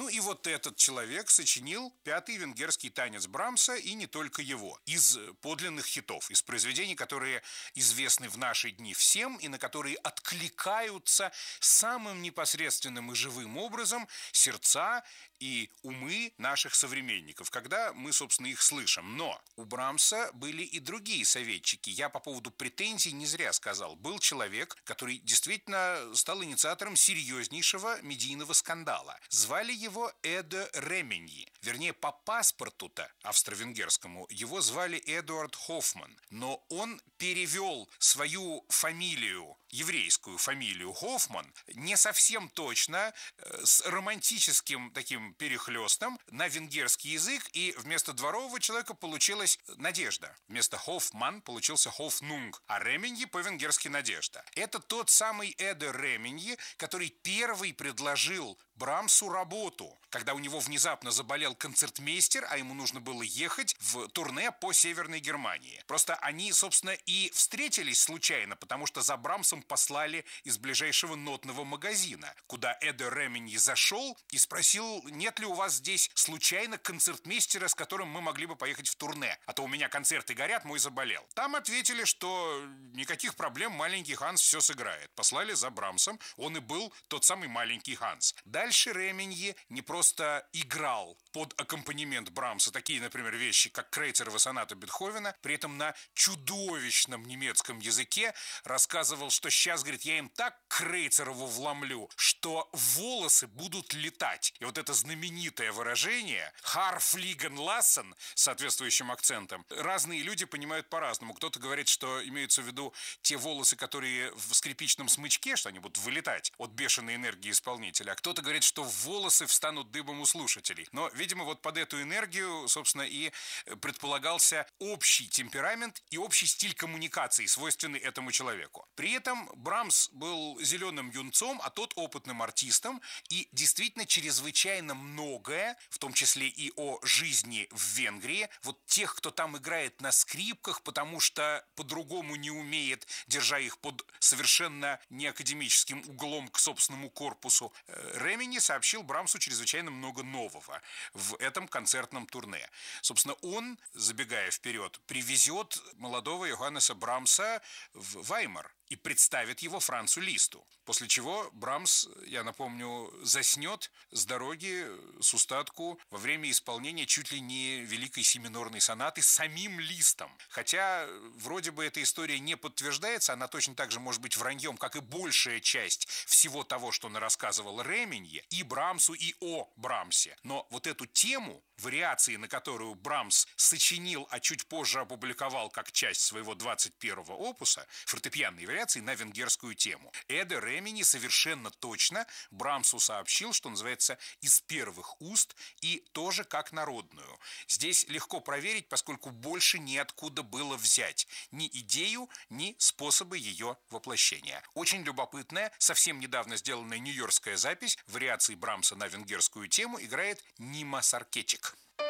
и вот этот человек сочинил пятый венгерский танец Брамса, и не только его. Из подлинных хитов, из произведений, которые известны в наши дни всем, и на которые откликаются самым непосредственным и живым образом сердца и умы наших современников, когда мы, собственно, их слышим. Но у Брамса были и другие советчики. Я по поводу претензий не зря сказал. Был человек, который действительно стал инициатором серьезнейшего медийного скандала. Звали его Эдо Ременьи. Вернее, по паспорту-то австро-венгерскому его звали Эдуард Хоффман. Но он перевел свою фамилию, еврейскую фамилию Хоффман, не совсем точно, с романтическим таким перехлестом на венгерский язык, и вместо дворового человека получилась Надежда. Вместо Хоффман получился Хофнунг, а Ременьи по-венгерски Надежда. Это тот самый Эдо Ременьи, который первый предложил Брамсу работу, когда у него внезапно заболел концертмейстер, а ему нужно было ехать в турне по Северной Германии. Просто они, собственно, и встретились случайно, потому что за Брамсом послали из ближайшего нотного магазина, куда Эдо Ременьи зашел и спросил, нет ли у вас здесь случайно концертмейстера, с которым мы могли бы поехать в турне, а то у меня концерты горят, мой заболел. Там ответили, что никаких проблем, маленький Ханс все сыграет. Послали за Брамсом, он и был тот самый маленький Ханс. Дальше Ременьи не просто играл под аккомпанемент Брамса такие, например, вещи, как Крейцерова соната Бетховена, при этом на чудовищном немецком языке рассказывал, что сейчас, говорит, я им так Крейцерову вломлю, что волосы будут летать. И вот это знаменитое выражение «Haar fliegen lassen» с соответствующим акцентом разные люди понимают по-разному. Кто-то говорит, что имеются в виду те волосы, которые в скрипичном смычке, что они будут вылетать от бешеной энергии исполнителя, а кто-то говорит, что волосы встанут дыбом у слушателей. Но, видимо, вот под эту энергию, собственно, и предполагался общий темперамент и общий стиль коммуникации, свойственный этому человеку. При этом Брамс был зеленым юнцом, а тот опытным артистом, и действительно чрезвычайно многое, в том числе и о жизни в Венгрии, вот тех, кто там играет на скрипках, потому что по-другому не умеет, держа их под совершенно неакадемическим углом к собственному корпусу, Ременьи сообщил Брамсу чрезвычайно много нового в этом концертном турне. Собственно, он, забегая вперед, привезет молодого Йоханнеса Брамса в Ваймар и представит его Францу Листу. После чего Брамс, я напомню, заснет с дороги, с устатку, во время исполнения чуть ли не великой си-минорной сонаты самим Листом. Хотя вроде бы эта история не подтверждается, она точно так же может быть враньем, как и большая часть всего того, что рассказывал Ременьи и Брамсу, и о Брамсе. Но вот эту тему, вариации на которую Брамс сочинил, а чуть позже опубликовал как часть своего 21-го опуса, фортепианные вариации на венгерскую тему, Эдо Ременьи совершенно точно Брамсу сообщил, что называется, из первых уст, и тоже как народную. Здесь легко проверить, поскольку больше неоткуда было взять ни идею, ни способы ее воплощения. Очень любопытная, совсем недавно сделанная нью-йоркская запись вариаций Брамса на венгерскую тему играет Нима Саркетик.